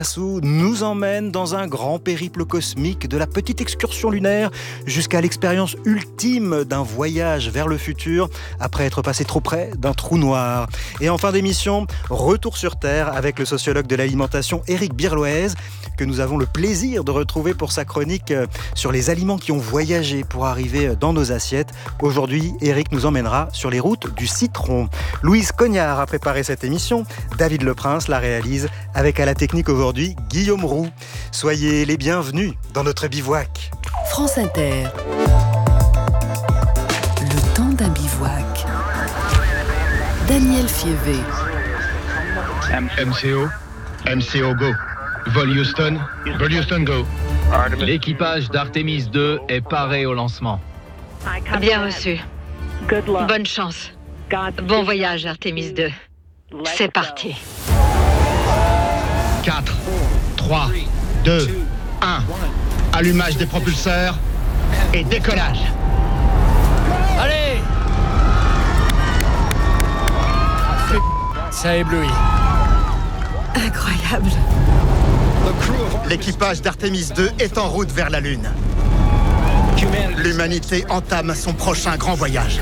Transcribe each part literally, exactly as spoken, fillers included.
Carasou nous emmène dans un grand périple cosmique de la petite excursion lunaire jusqu'à l'expérience ultime d'un voyage vers le futur après être passé trop près d'un trou noir. Et en fin d'émission, retour sur Terre avec le sociologue de l'alimentation Éric Birloez que nous avons le plaisir de retrouver pour sa chronique sur les aliments qui ont voyagé pour arriver dans nos assiettes. Aujourd'hui, Éric nous emmènera sur les routes du citron. Louise Cognard a préparé cette émission, David Leprince la réalise avec à la technique aujourd'hui Guillaume Roux. Soyez les bienvenus dans notre bivouac. France Inter. Le temps d'un bivouac. Daniel Fievé. M C O, M C O Go. Vol Houston, Vol Houston Go. L'équipage d'Artemis deux est paré au lancement. Bien reçu. Bonne chance. Bon voyage, Artemis deux. C'est parti. quatre, trois, deux, un. Allumage des propulseurs et décollage. Allez! Ça éblouit. Incroyable. L'équipage d'Artemis deux est en route vers la Lune. L'humanité entame son prochain grand voyage.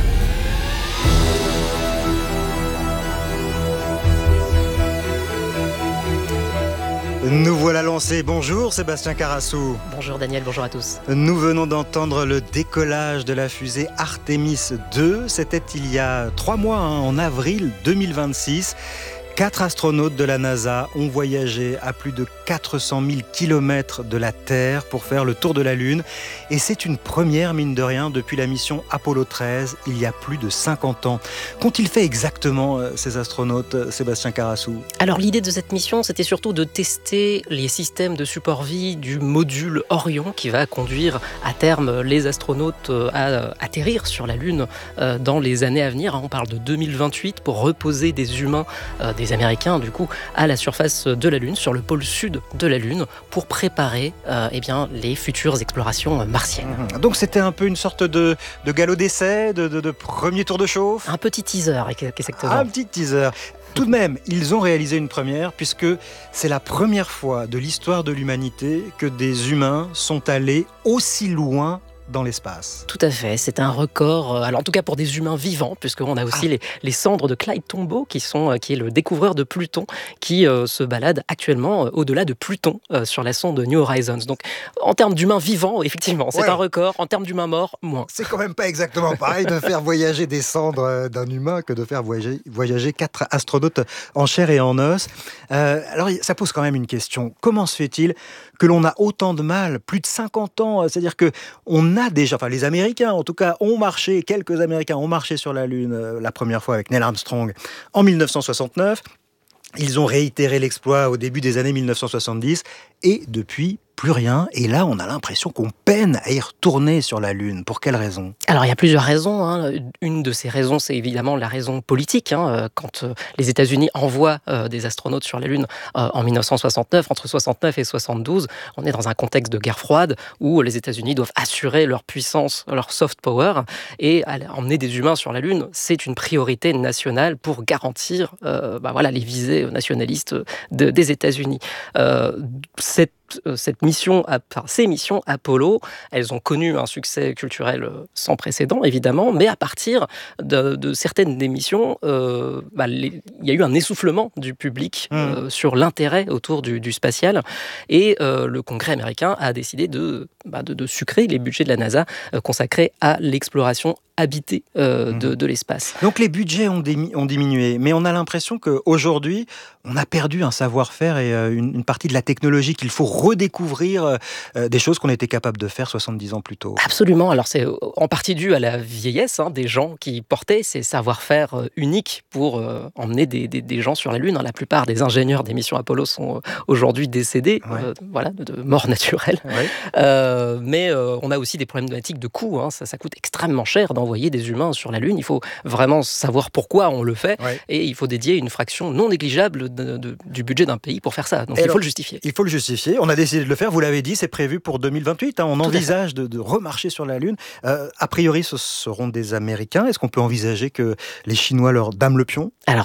Nous voilà lancés. Bonjour Sébastien Carasou. Bonjour Daniel, bonjour à tous. Nous venons d'entendre le décollage de la fusée Artemis deux. C'était il y a trois mois, hein, en avril deux mille vingt-six. Quatre astronautes de la NASA ont voyagé à plus de quatre cent mille kilomètres de la Terre pour faire le tour de la Lune. Et c'est une première, mine de rien, depuis la mission Apollo treize, il y a plus de cinquante ans. Qu'ont-ils fait exactement, ces astronautes, Sébastien Carasou ? Alors l'idée de cette mission, c'était surtout de tester les systèmes de support vie du module Orion qui va conduire à terme les astronautes à atterrir sur la Lune dans les années à venir. On parle de deux mille vingt-huit pour reposer des humains, des Américains du coup, à la surface de la Lune, sur le pôle sud de la Lune, pour préparer euh, eh bien, les futures explorations martiennes. Donc c'était un peu une sorte de, de galop d'essai, de, de, de premier tour de chauffe. Un petit teaser, exactement. Un petit teaser. Tout de même, ils ont réalisé une première, puisque c'est la première fois de l'histoire de l'humanité que des humains sont allés aussi loin dans l'espace. Tout à fait, c'est un record, alors en tout cas pour des humains vivants, puisqu'on a aussi ah. les, les cendres de Clyde Tombaugh, qui, sont, qui est le découvreur de Pluton, qui euh, se balade actuellement euh, au-delà de Pluton, euh, sur la sonde New Horizons. Donc en termes d'humains vivants, effectivement, c'est ouais. un record. En termes d'humains morts, moins. C'est quand même pas exactement pareil de faire voyager des cendres d'un humain que de faire voyager, voyager quatre astronautes en chair et en os. Euh, alors ça pose quand même une question. Comment se fait-il que l'on a autant de mal, plus de cinquante ans, c'est-à-dire qu'on a déjà, enfin les Américains en tout cas, ont marché, quelques Américains ont marché sur la Lune euh, la première fois avec Neil Armstrong en mille neuf cent soixante-neuf. Ils ont réitéré l'exploit au début des années mille neuf cent soixante-dix et depuis, plus rien. Et là, on a l'impression qu'on peine à y retourner sur la Lune. Pour quelle raison ? Alors, il y a plusieurs raisons. Hein. Une de ces raisons, c'est évidemment la raison politique. Hein. Quand euh, les États-Unis envoient euh, des astronautes sur la Lune euh, en mille neuf cent soixante-neuf, entre soixante-neuf et soixante-douze, on est dans un contexte de guerre froide où les États-Unis doivent assurer leur puissance, leur soft power, et emmener des humains sur la Lune, c'est une priorité nationale pour garantir euh, bah, voilà, les visées nationalistes de, des États-Unis. Euh, cette Cette mission, enfin, ces missions Apollo, elles ont connu un succès culturel sans précédent, évidemment, mais à partir de, de certaines des missions, euh, bah, les, il y a eu un essoufflement du public euh, mmh. sur l'intérêt autour du, du spatial, et euh, le Congrès américain a décidé de, bah, de, de sucrer les budgets de la NASA euh, consacrés à l'exploration habité euh, de, de l'espace. Donc les budgets ont, démi- ont diminué, mais on a l'impression qu'aujourd'hui, on a perdu un savoir-faire et euh, une, une partie de la technologie qu'il faut redécouvrir, euh, des choses qu'on était capable de faire soixante-dix ans plus tôt. Absolument, alors c'est en partie dû à la vieillesse hein, des gens qui portaient ces savoir-faire euh, uniques pour euh, emmener des, des, des gens sur la Lune. Hein. La plupart des ingénieurs des missions Apollo sont euh, aujourd'hui décédés, ouais. euh, voilà, de, de mort naturelle. Ouais. Euh, mais euh, on a aussi des problématiques de coût, hein. ça, ça coûte extrêmement cher d'envoyer envoyer des humains sur la Lune. Il faut vraiment savoir pourquoi on le fait, ouais. et il faut dédier une fraction non négligeable de, de, du budget d'un pays pour faire ça. Donc et il alors, faut le justifier. Il faut le justifier. On a décidé de le faire. Vous l'avez dit, c'est prévu pour deux mille vingt-huit. Hein. On Tout envisage de, de remarcher sur la Lune. Euh, a priori, ce seront des Américains. Est-ce qu'on peut envisager que les Chinois leur dament le pion ? Alors c'est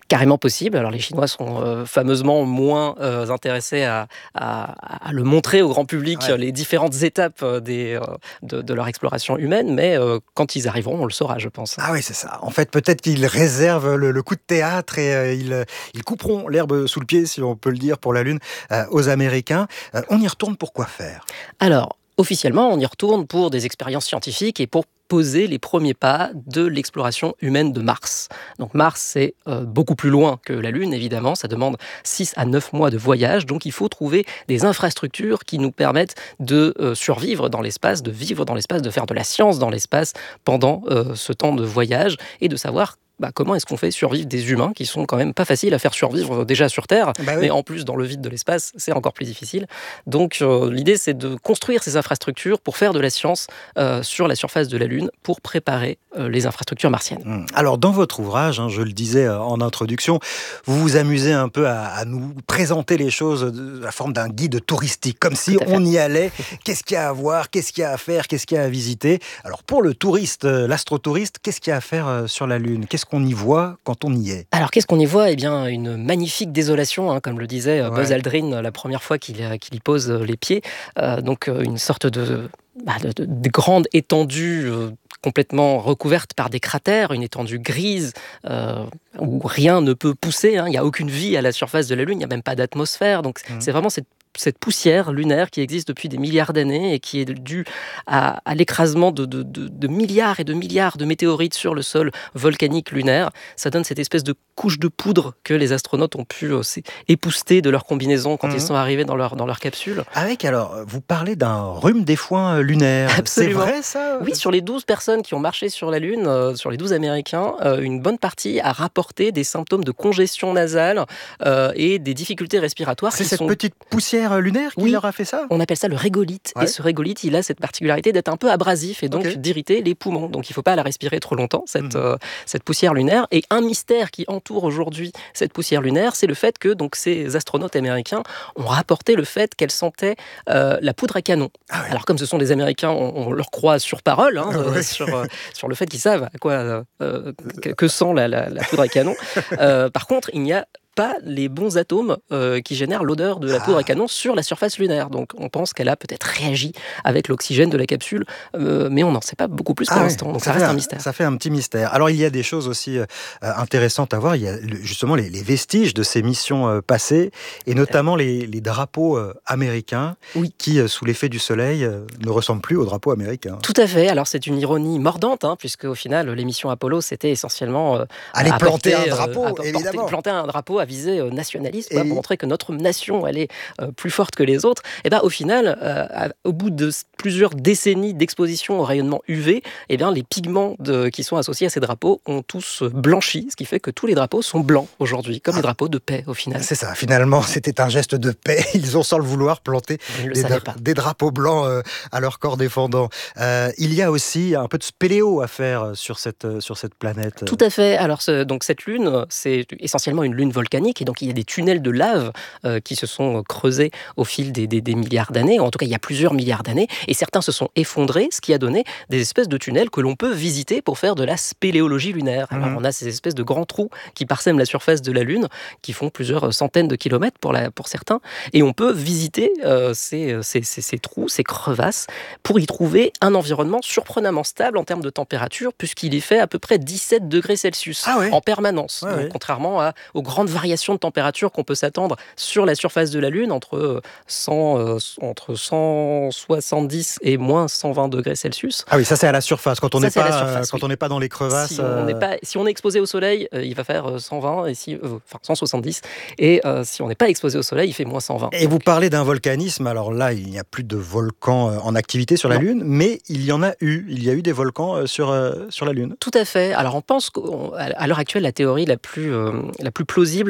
carrément possible. Alors les Chinois sont euh, fameusement moins euh, intéressés à, à, à le montrer au grand public, ouais. les différentes étapes des, euh, de, de leur exploration humaine, mais euh, quand ils arriveront, on le saura, je pense. Ah oui, c'est ça. En fait, peut-être qu'ils réservent le, le coup de théâtre et euh, ils, ils couperont l'herbe sous le pied, si on peut le dire, pour la Lune, euh, aux Américains. Euh, on y retourne pour quoi faire ? Alors, officiellement, on y retourne pour des expériences scientifiques et pour poser les premiers pas de l'exploration humaine de Mars. Donc Mars, c'est euh, beaucoup plus loin que la Lune, évidemment. Ça demande six à neuf mois de voyage. Donc il faut trouver des infrastructures qui nous permettent de euh, survivre dans l'espace, de vivre dans l'espace, de faire de la science dans l'espace pendant euh, ce temps de voyage et de savoir Bah, comment est-ce qu'on fait survivre des humains qui sont quand même pas faciles à faire survivre déjà sur Terre, bah oui. mais en plus dans le vide de l'espace, c'est encore plus difficile. Donc euh, l'idée, c'est de construire ces infrastructures pour faire de la science euh, sur la surface de la Lune, pour préparer euh, les infrastructures martiennes. Mmh. Alors dans votre ouvrage, hein, je le disais en introduction, vous vous amusez un peu à, à nous présenter les choses de la forme d'un guide touristique, comme si on y allait. Qu'est-ce qu'il y a à voir, qu'est-ce qu'il y a à faire, qu'est-ce qu'il y a à visiter. Alors pour le touriste, l'astrotouriste, qu'est-ce qu'il y a à faire sur la Lune ? Qu'est-ce qu'on y voit quand on y est ? Alors qu'est-ce qu'on y voit ? Eh bien, une magnifique désolation, hein, comme le disait ouais. Buzz Aldrin la première fois qu'il, qu'il y pose les pieds. Euh, donc une sorte de, bah, de, de, de grande étendue euh, complètement recouverte par des cratères, une étendue grise euh, où rien ne peut pousser. Hein. Il n'y a aucune vie à la surface de la Lune, il n'y a même pas d'atmosphère. Donc mmh. c'est vraiment cette cette poussière lunaire qui existe depuis des milliards d'années et qui est due à, à l'écrasement de, de, de, de milliards et de milliards de météorites sur le sol volcanique lunaire. Ça donne cette espèce de couche de poudre que les astronautes ont pu euh, épousseter de leur combinaison quand mmh. ils sont arrivés dans leur, dans leur capsule. Avec, alors, vous parlez d'un rhume des foins lunaire. Absolument. C'est vrai, ça ? Oui, sur les douze personnes qui ont marché sur la Lune, euh, sur les douze Américains, euh, une bonne partie a rapporté des symptômes de congestion nasale euh, et des difficultés respiratoires. C'est qui cette sont... petite poussière lunaire qui oui, leur a fait ça ? On appelle ça le régolithe. Ouais. Et ce régolithe, il a cette particularité d'être un peu abrasif et donc okay. d'irriter les poumons. Donc il ne faut pas la respirer trop longtemps, cette, mmh. euh, cette poussière lunaire. Et un mystère qui entoure aujourd'hui cette poussière lunaire, c'est le fait que donc, ces astronautes américains ont rapporté le fait qu'elles sentaient euh, la poudre à canon. Ah ouais. Alors comme ce sont des Américains, on, on leur croit sur parole, hein, euh, ouais. sur, euh, sur le fait qu'ils savent à quoi, euh, que, que sent la, la, la poudre à canon. Euh, par contre, il n'y a pas les bons atomes euh, qui génèrent l'odeur de la poudre à canon sur la surface lunaire. Donc on pense qu'elle a peut-être réagi avec l'oxygène de la capsule, euh, mais on n'en sait pas beaucoup plus pour ah l'instant. Oui. Donc ça, ça reste un, un mystère. Ça fait un petit mystère. Alors il y a des choses aussi euh, intéressantes à voir. Il y a justement les, les vestiges de ces missions euh, passées, et notamment les, les drapeaux euh, américains oui. qui, euh, sous l'effet du soleil, euh, ne ressemblent plus aux drapeaux américains. Tout à fait. Alors c'est une ironie mordante, hein, puisque au final, l'émission Apollo, c'était essentiellement... Euh, Aller planter un drapeau, euh, évidemment. Planter un drapeau à visée euh, nationaliste, et... pour montrer que notre nation, elle est euh, plus forte que les autres. Et bien, au final, euh, à, au bout de plusieurs décennies d'exposition au rayonnement U V, et bien, les pigments de, qui sont associés à ces drapeaux ont tous blanchi, ce qui fait que tous les drapeaux sont blancs aujourd'hui, comme ah. les drapeaux de paix, au final. C'est ça, finalement, c'était un geste de paix. Ils ont, sans le vouloir, planté des, dra- des drapeaux blancs euh, à leur corps défendant. Euh, il y a aussi un peu de spéléo à faire sur cette, sur cette planète. Tout à fait. Alors, ce, donc, cette lune, c'est essentiellement une lune volcanique, et donc il y a des tunnels de lave euh, qui se sont creusés au fil des, des, des milliards d'années, en tout cas il y a plusieurs milliards d'années, et certains se sont effondrés, ce qui a donné des espèces de tunnels que l'on peut visiter pour faire de la spéléologie lunaire. Alors mmh. on a ces espèces de grands trous qui parsèment la surface de la Lune, qui font plusieurs centaines de kilomètres pour, la, pour certains, et on peut visiter euh, ces, ces, ces, ces trous, ces crevasses, pour y trouver un environnement surprenamment stable en termes de température, puisqu'il y fait à peu près dix-sept degrés Celsius ah ouais. en permanence, ouais, donc, ouais. contrairement à, aux grandes variations de température qu'on peut s'attendre sur la surface de la Lune, entre, cent, euh, entre cent soixante-dix et moins cent vingt degrés Celsius. Ah oui, ça c'est à la surface, quand on n'est pas, surface, quand oui. on n'est pas dans les crevasses. Si on n'est pas, si on est exposé au soleil, euh, il va faire cent vingt, et si, euh, enfin cent soixante-dix, et euh, si on n'est pas exposé au soleil, il fait moins cent vingt. Et vous parlez d'un volcanisme, alors là, il n'y a plus de volcans en activité sur la non. Lune, mais il y en a eu, il y a eu des volcans sur, euh, sur la Lune. Tout à fait. Alors on pense qu'à l'heure actuelle, la théorie la plus, euh, la plus plausible,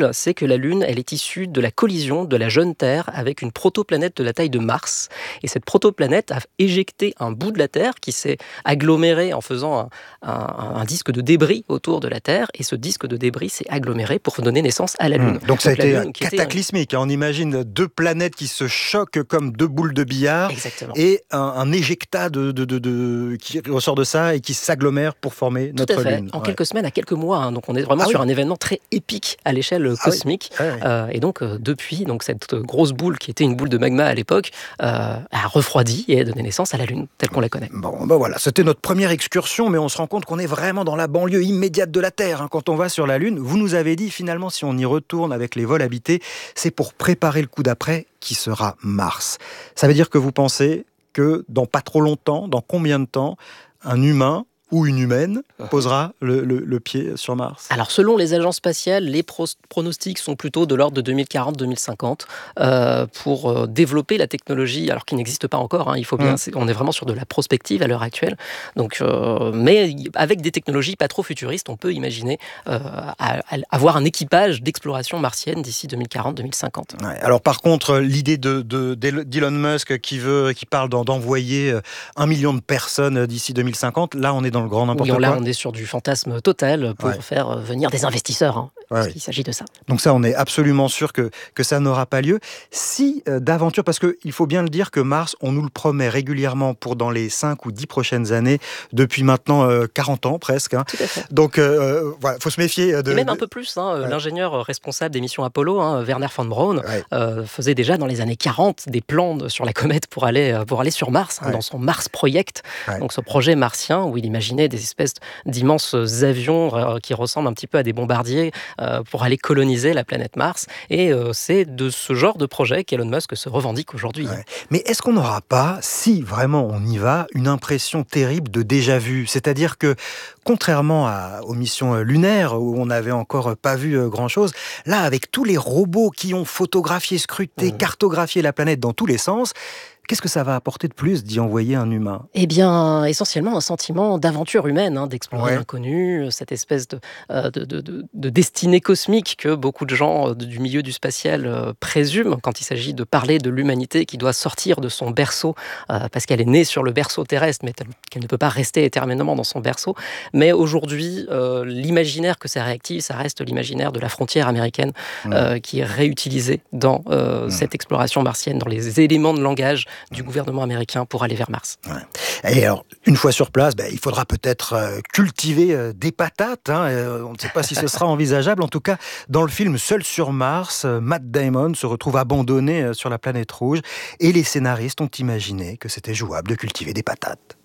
boule, c'est que la Lune, elle est issue de la collision de la jeune Terre avec une protoplanète de la taille de Mars. Et cette protoplanète a éjecté un bout de la Terre qui s'est aggloméré en faisant un, un, un disque de débris autour de la Terre. Et ce disque de débris s'est aggloméré pour donner naissance à la Lune. Mmh. Donc ça a été Lune, cataclysmique. Un... On imagine deux planètes qui se choquent comme deux boules de billard. Exactement. Et un, un éjectat de, de, de, de, qui ressort de ça et qui s'agglomère pour former Tout notre à fait. Lune. En ouais. quelques semaines à quelques mois. Hein. Donc on est vraiment ah sur oui. un événement très épique à l'échelle ah cosmique. Oui. Ah oui. euh, et donc euh, depuis, donc, cette grosse boule qui était une boule de magma à l'époque euh, a refroidi et a donné naissance à la Lune telle qu'on la connaît. Bon, ben voilà, c'était notre première excursion, mais on se rend compte qu'on est vraiment dans la banlieue immédiate de la Terre hein, quand on va sur la Lune. Vous nous avez dit finalement si on y retourne avec les vols habités, c'est pour préparer le coup d'après qui sera Mars. Ça veut dire que vous pensez que dans pas trop longtemps, dans combien de temps, un humain ou une humaine posera le, le, le pied sur Mars? Alors selon les agences spatiales, les pro- pronostics sont plutôt de l'ordre de deux mille quarante deux mille cinquante euh, pour euh, développer la technologie, alors qu'il n'existe pas encore. Hein, il faut bien, mmh. c'est, on est vraiment sur de la prospective à l'heure actuelle. Donc, euh, mais avec des technologies pas trop futuristes, on peut imaginer euh, à, à avoir un équipage d'exploration martienne d'ici deux mille quarante deux mille cinquante. Ouais, alors par contre, l'idée de, de, d'Elon Musk qui veut, qui parle d'envoyer un million de personnes d'ici deux mille cinquante, là on est dans le grand n'importe oui, quoi. Là, on est sur du fantasme total pour ouais. faire venir des investisseurs. Hein, ouais, parce qu'il s'agit de ça. Donc ça, on est absolument sûr que, que ça n'aura pas lieu. Si euh, d'aventure, parce qu'il faut bien le dire que Mars, on nous le promet régulièrement pour dans les cinq ou dix prochaines années, depuis maintenant euh, quarante ans presque. Hein. Tout à fait. Donc euh, voilà, il faut se méfier. De, Et même de... un peu plus. Hein, ouais. L'ingénieur responsable des missions Apollo, hein, Werner von Braun, ouais. euh, faisait déjà dans les années quarante des plans de, sur la comète pour aller, pour aller sur Mars, hein, ouais. dans son Mars Project. Ouais. Donc ce projet martien où il imaginait des espèces d'immenses avions euh, qui ressemblent un petit peu à des bombardiers euh, pour aller coloniser la planète Mars. Et euh, c'est de ce genre de projet qu'Elon Musk se revendique aujourd'hui. Ouais. Mais est-ce qu'on n'aura pas, si vraiment on y va, une impression terrible de déjà-vu ? C'est-à-dire que, contrairement à, aux missions lunaires, où on n'avait encore pas vu grand-chose, là, avec tous les robots qui ont photographié, scruté, mmh. cartographié la planète dans tous les sens, qu'est-ce que ça va apporter de plus d'y envoyer un humain ? Eh bien, essentiellement un sentiment d'aventure humaine, hein, d'explorer ouais. l'inconnu, cette espèce de, euh, de, de, de, de destinée cosmique que beaucoup de gens euh, du milieu du spatial euh, présument quand il s'agit de parler de l'humanité qui doit sortir de son berceau, euh, parce qu'elle est née sur le berceau terrestre, mais qu'elle ne peut pas rester éternellement dans son berceau. Mais aujourd'hui, euh, l'imaginaire que ça réactive, ça reste l'imaginaire de la frontière américaine, mmh. euh, qui est réutilisé dans euh, mmh. cette exploration martienne, dans les éléments de langage du gouvernement américain pour aller vers Mars. Ouais. Et alors, une fois sur place, ben, il faudra peut-être euh, cultiver euh, des patates. Hein, euh, on ne sait pas si ce sera envisageable. En tout cas, dans le film Seul sur Mars, euh, Matt Damon se retrouve abandonné euh, sur la planète rouge et les scénaristes ont imaginé que c'était jouable de cultiver des patates.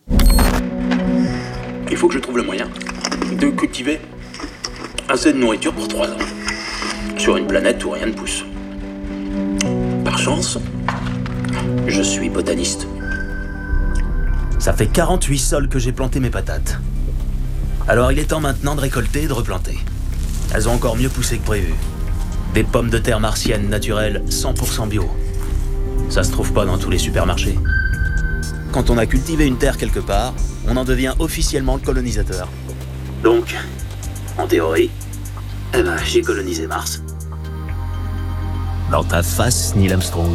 Il faut que je trouve le moyen de cultiver assez de nourriture pour trois ans sur une planète où rien ne pousse. Par chance, je suis botaniste. Ça fait quarante-huit sols que j'ai planté mes patates. Alors il est temps maintenant de récolter et de replanter. Elles ont encore mieux poussé que prévu. Des pommes de terre martiennes naturelles cent pour cent bio. Ça se trouve pas dans tous les supermarchés. Quand on a cultivé une terre quelque part, on en devient officiellement le colonisateur. Donc, en théorie, eh ben, j'ai colonisé Mars. Dans ta face, Neil Armstrong.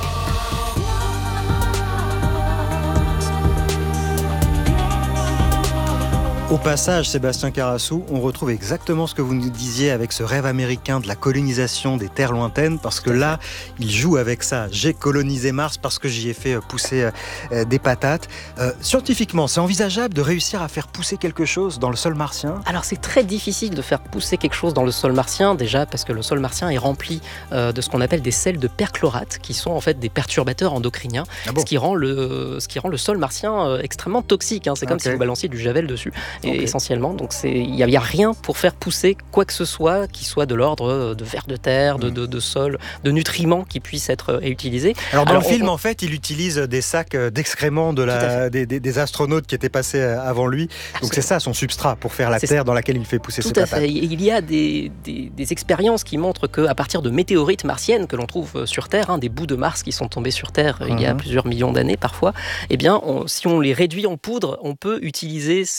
Au passage, Sébastien Carassou, on retrouve exactement ce que vous nous disiez avec ce rêve américain de la colonisation des terres lointaines, parce que là, il joue avec ça. J'ai colonisé Mars parce que j'y ai fait pousser euh, des patates. Euh, scientifiquement, c'est envisageable de réussir à faire pousser quelque chose dans le sol martien ? Alors, c'est très difficile de faire pousser quelque chose dans le sol martien, déjà parce que le sol martien est rempli euh, de ce qu'on appelle des sels de perchlorate, qui sont en fait des perturbateurs endocriniens, ah bon ce, qui rend le, ce qui rend le sol martien euh, extrêmement toxique. Hein. C'est okay. comme si vous balanciez du javel dessus. Et okay. essentiellement, donc il n'y a, a rien pour faire pousser quoi que ce soit qui soit de l'ordre de vers de terre, de, de, de sol, de nutriments qui puissent être utilisés. Alors dans Alors, le film, on... en fait, il utilise des sacs d'excréments de la, des, des, des astronautes qui étaient passés avant lui. Donc c'est ça son substrat pour faire la c'est terre ça. Dans laquelle il fait pousser Tout ses à patates. Fait. Il y a des, des, des expériences qui montrent qu'à partir de météorites martiennes que l'on trouve sur Terre, hein, des bouts de Mars qui sont tombés sur Terre mm-hmm. il y a plusieurs millions d'années parfois, eh bien, on, si on les réduit en poudre, on peut utiliser ces résidus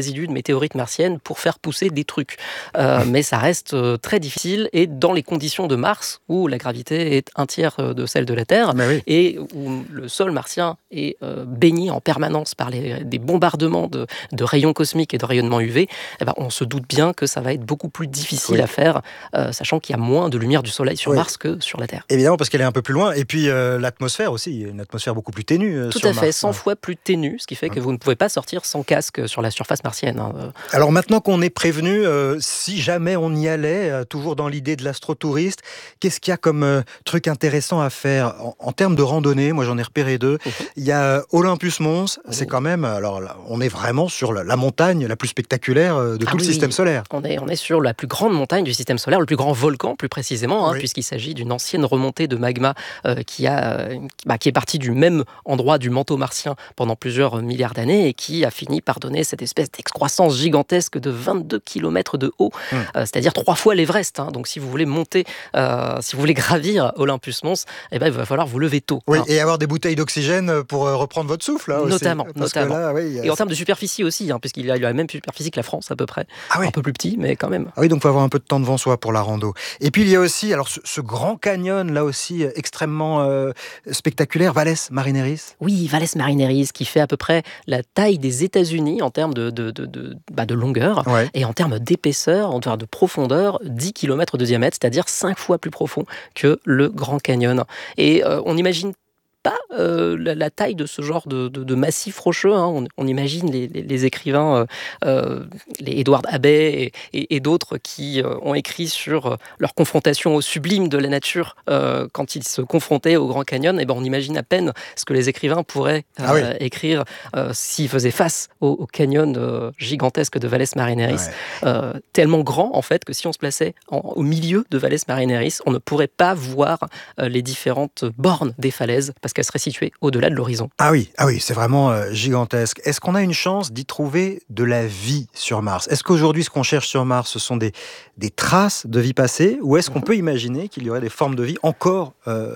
résidus de météorites martiennes pour faire pousser des trucs. Euh, mais ça reste euh, très difficile, et dans les conditions de Mars, où la gravité est un tiers de celle de la Terre, oui. et où le sol martien est euh, baigné en permanence par les, des bombardements de, de rayons cosmiques et de rayonnement U V, eh ben, on se doute bien que ça va être beaucoup plus difficile oui. à faire, euh, sachant qu'il y a moins de lumière du Soleil sur oui. Mars que sur la Terre. Évidemment, parce qu'elle est un peu plus loin, et puis euh, l'atmosphère aussi, une atmosphère beaucoup plus ténue euh, Tout sur à fait, Mars. cent fois plus ténue, ce qui fait que vous ne pouvez pas sortir sans casque sur la surface martienne. Hein. Alors maintenant qu'on est prévenu, euh, si jamais on y allait, euh, toujours dans l'idée de l'astrotouriste, qu'est-ce qu'il y a comme euh, truc intéressant à faire en, en termes de randonnée? Moi j'en ai repéré deux. Mmh. Il y a euh, Olympus Mons, mmh. c'est quand même, alors là, on est vraiment sur la, la montagne la plus spectaculaire euh, de ah tout oui, le système solaire. On est, on est sur la plus grande montagne du système solaire, le plus grand volcan plus précisément, hein, oui. puisqu'il s'agit d'une ancienne remontée de magma euh, qui, a, euh, bah, qui est partie du même endroit du manteau martien pendant plusieurs milliards d'années et qui a fini par donner cette espèce d'excroissance gigantesque de vingt-deux kilomètres de haut, mmh. euh, c'est-à-dire trois fois l'Everest. Hein. Donc si vous voulez monter, euh, si vous voulez gravir Olympus Mons, eh ben, il va falloir vous lever tôt. Oui, hein. Et avoir des bouteilles d'oxygène pour euh, reprendre votre souffle. Là, notamment. Aussi, notamment. Là, oui, et en termes de superficie aussi, hein, puisqu'il a la même superficie que la France à peu près. Ah oui. Un peu plus petit, mais quand même. Ah oui, donc il faut avoir un peu de temps devant soi pour la rando. Et puis il y a aussi alors, ce, ce grand canyon, là aussi, extrêmement euh, spectaculaire, Valles Marineris. Oui, Valles Marineris, qui fait à peu près la taille des États-Unis en termes de, de, de, de, bah, de longueur, ouais. et en termes d'épaisseur, en termes de profondeur, dix kilomètres de diamètre, c'est-à-dire cinq fois plus profond que le Grand Canyon. Et euh, on imagine pas euh, la, la taille de ce genre de, de, de massif rocheux. Hein. On, on imagine les, les, les écrivains, euh, euh, les Édouard Abbey et, et, et d'autres qui euh, ont écrit sur euh, leur confrontation au sublime de la nature euh, quand ils se confrontaient au Grand Canyon. Et ben on imagine à peine ce que les écrivains pourraient euh, ah oui. écrire euh, s'ils faisaient face au, au canyon euh, gigantesque de Valles Marineris. Ouais. Euh, tellement grand en fait que si on se plaçait en, au milieu de Valles Marineris, on ne pourrait pas voir euh, les différentes bornes des falaises, parce qu'elle serait située au-delà de l'horizon. Ah oui, ah oui, c'est vraiment euh, gigantesque. Est-ce qu'on a une chance d'y trouver de la vie sur Mars? Est-ce qu'aujourd'hui, ce qu'on cherche sur Mars, ce sont des, des traces de vie passée, ou est-ce qu'on mm-hmm. peut imaginer qu'il y aurait des formes de vie encore euh,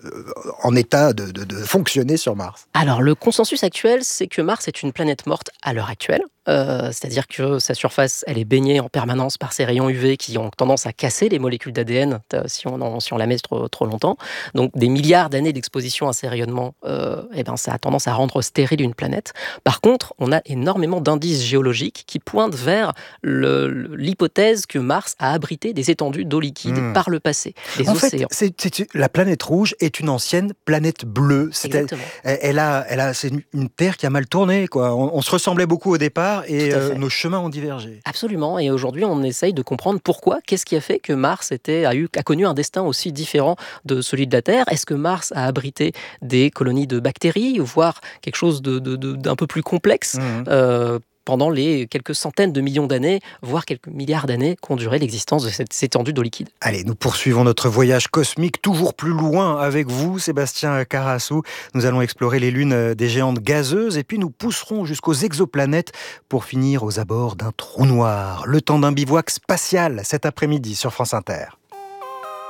en état de, de, de fonctionner sur Mars? Alors, le consensus actuel, c'est que Mars est une planète morte à l'heure actuelle. Euh, c'est-à-dire que sa surface, elle est baignée en permanence par ces rayons U V qui ont tendance à casser les molécules d'A D N si on, en, si on la met trop, trop longtemps. Donc des milliards d'années d'exposition à ces rayonnements, euh, eh ben, ça a tendance à rendre stérile une planète. Par contre, on a énormément d'indices géologiques qui pointent vers le, l'hypothèse que Mars a abrité des étendues d'eau liquide mmh. par le passé, des en océans. Fait, c'est, c'est, la planète rouge est une ancienne planète bleue. Exactement. Elle, elle a, elle a, c'est une, une Terre qui a mal tourné, quoi. On, on se ressemblait beaucoup au départ et euh, nos chemins ont divergé. Absolument, et aujourd'hui on essaye de comprendre pourquoi, qu'est-ce qui a fait que Mars était, a, eu, a connu un destin aussi différent de celui de la Terre. Est-ce que Mars a abrité des colonies de bactéries, voire quelque chose de, de, de, d'un peu plus complexe mmh. euh, pendant les quelques centaines de millions d'années, voire quelques milliards d'années qu'ont duré l'existence de cette étendue d'eau liquide. Allez, nous poursuivons notre voyage cosmique toujours plus loin avec vous, Sébastien Carassou. Nous allons explorer les lunes des géantes gazeuses et puis nous pousserons jusqu'aux exoplanètes pour finir aux abords d'un trou noir. Le temps d'un bivouac spatial cet après-midi sur France Inter.